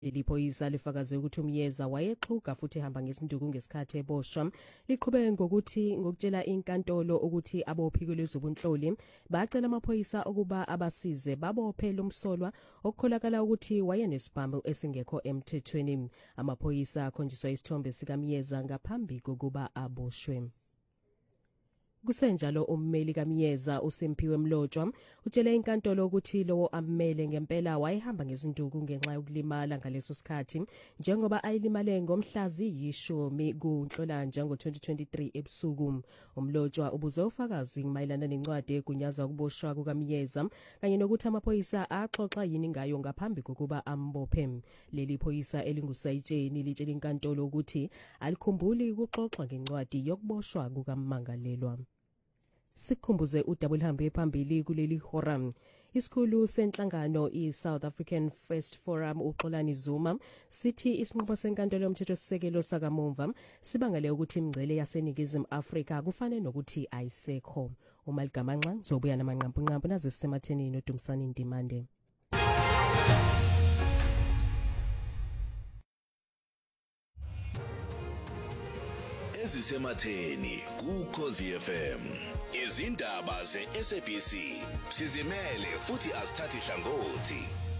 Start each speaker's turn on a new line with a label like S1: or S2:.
S1: Liphoyisa lifakaze ukuthi umyeza wayexhuga futhi ehamba ngezinduku ngesikhathi eboshwa. Liqhubeke ngokutshela inkantolo ukuthi abophiko lezobunhloli bacela amaphoyisa ukuba abasize babophe lomsolwa okukholakala ukuthi wayenesibhamu esingekho emthethweni. Amaphoyisa akhonjiswa isithombe sikamyeza ngaphambi kokuba aboshwe. Kusenjalo ummeli kaMyeza uSimpiwe Mlotshwa utshele inkantolo ukuthi lowo ammele ngempela wayehamba ngezinduku ngenxa yokulimala ngaleso sikhathi njengoba ayilimale ngomhlazi yishumi kuNhlolanja ngo-2023 ebusuku. Umlotshwa ubuze ufakazi mayelana nencwadi egunyaza ukuboshwa kukaMyeza kanye nokuthi amaphoyisa axoxa yini ngayo ngaphambi kokuba ambophe. Leli phoyisa elingusayitsheni litshela inkantolo ukuthi alikhumbuli ukuxoxa ngencwadi yokuboshwa kukaMmangalelwa. Sikhumbuze udabula hambe phambili kuleli forum. Isikhulu senhlangano iSouth African First Forum uXolani Zuma sithi isinqumo senkantolo yomthethosisekelo sakamumva sibangale ukuthi imingcele yaseNingizimu Afrika kufanele nokuthi ayisekho. Umaligamanxa zobuya namanqampunqampu nazisematheni noDumsani Ndimande.
S2: Ezisematheni kuKhosi FM. Izindaba zeSABC sizimele futhi asithathi hlangothi.